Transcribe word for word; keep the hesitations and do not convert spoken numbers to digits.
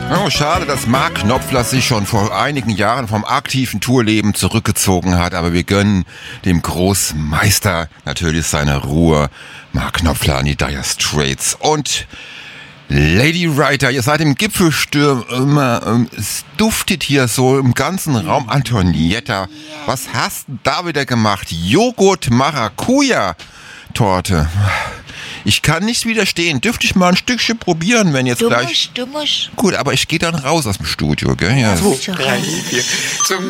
Oh, schade, dass Mark Knopfler sich schon vor einigen Jahren vom aktiven Tourleben zurückgezogen hat, aber wir gönnen dem Großmeister natürlich seine Ruhe. Mark Knopfler an die Dire Straits und Lady Writer, ihr seid im Gipfelsturm immer, ähm, es duftet hier so im ganzen Raum. Antonietta, was hast du da wieder gemacht? Joghurt Maracuja Torte. Ich kann nicht widerstehen. Dürfte ich mal ein Stückchen probieren, wenn jetzt Du gleich... musst, du musst. Gut, aber ich gehe dann raus aus dem Studio, gell? Ja. So, Drei, vier. Zum